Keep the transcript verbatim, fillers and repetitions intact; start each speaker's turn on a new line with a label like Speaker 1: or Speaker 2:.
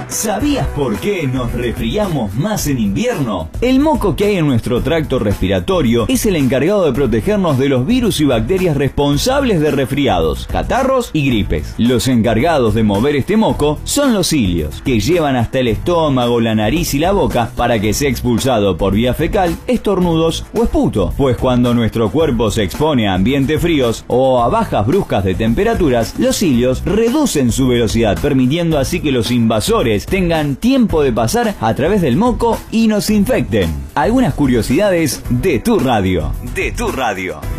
Speaker 1: ¿Sabías por qué nos resfriamos más en invierno? El moco que hay en nuestro tracto respiratorio es el encargado de protegernos de los virus y bacterias responsables de resfriados, catarros y gripes. Los encargados de mover este moco son los cilios, que llevan hasta el estómago, la nariz y la boca para que sea expulsado por vía fecal, estornudos o esputo. Pues cuando nuestro cuerpo se expone a ambientes fríos o a bajas bruscas de temperaturas, los cilios reducen su velocidad, permitiendo así que los invasores tengan tiempo de pasar a través del moco y nos infecten. Algunas curiosidades de tu radio. De tu radio.